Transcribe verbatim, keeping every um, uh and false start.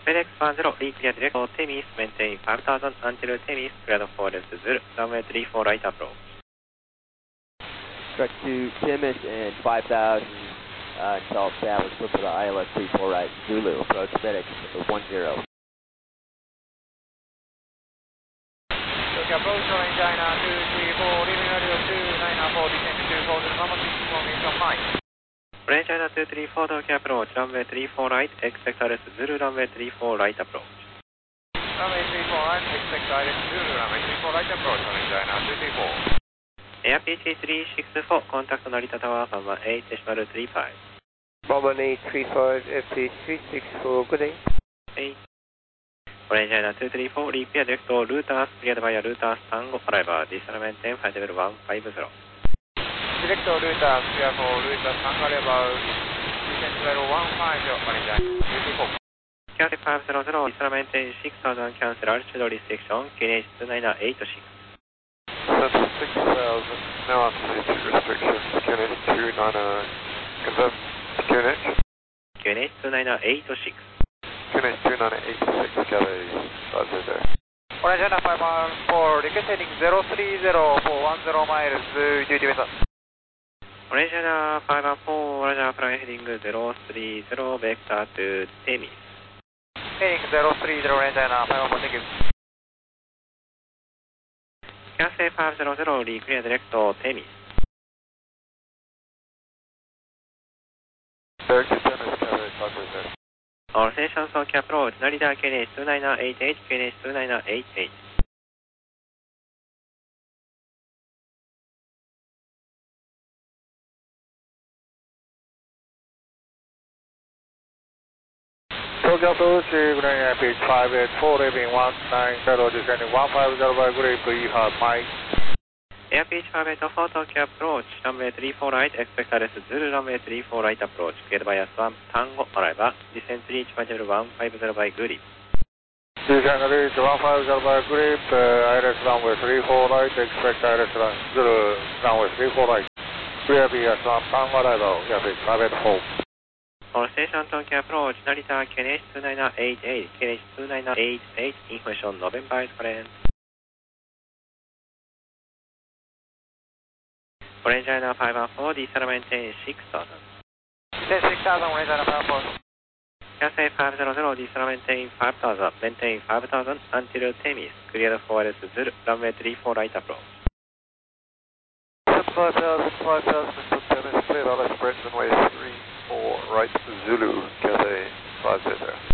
FedEx one zero, reclear direct to Temis, maintain five thousand until Temis, cleared for Zulu, runway three four right approach. Direct to Temis and five thousand uh, until established, flip to the I L S three four right, Zulu, approach FedEx one zero. Approach runway China two three four, leaving radio two nine four, descend to two four, number six formation high. French China two three four, Tokyo approach, runway three four right, expect R S Zulu, runway three four right approach. Runway three four right, expect R S Zulu, runway three four right approach, French China two three four. Air P T three six four, contact Narita Tower, Bamba eight decimal three five. Bamba eight three five, F P three six four, good day. eight. French China two three four, repair direct to routers, cleared via routers Tango Arrival, decimal maintain five level one five zero. Direct to routers, clear for routers Tango Arrival, descend to level one five zero, French China two three four. Cathay five zero zero, decimal maintain six thousand, cancel altitude restriction, Q N H two nine eight six. Center six thousand, now altitude restrictions, Q N H two nine nine, confirm, Q N H? Q N H two nine eight six. Q N H two nine eight six, Cathay five zero zero. Orange China five one four, request heading zero three zero for one zero miles, duty vessel. Orange China five one four, Orange China flying heading zero three zero, vector to Temis. Heading zero three zero, Orange China five one four, thank you. Cathay five zero zero, reclear direct to Temis. Direct to Temis, Cathay five zero zero. All stations Tokyo approach, Narita Q N H two nine eight eight, Q N H two nine eight eight. Tokyo approach, good night, P H five eight four, leaving one nine zero, descending one five zero by grade, you have Mike. Air P H five eight four, Tokyo approach, runway three four right, expect R S Zulu, runway three four right approach, cleared by S one, Tango Arrival, descend reach five zero one five zero by grip. Descend reach one five zero by grip, uh, I L S runway three four right, expect I L S Zulu, runway three four right, clear by S one, Tango Arrival, Air P H five eight four. All station Tokyo approach, Narita Q N H two nine eight eight, Q N H two nine eight eight, information November is current. Orange China five one four, decel maintain six thousand. Descend six thousand, Orange China five one four. Cathay five zero zero, decel maintain five thousand, maintain five thousand until Temis, cleared for R S Zulu, runway three four right approach. five thousand, five thousand until Temis, cleared on express runway three four right, Zulu, Cathay five zero zero.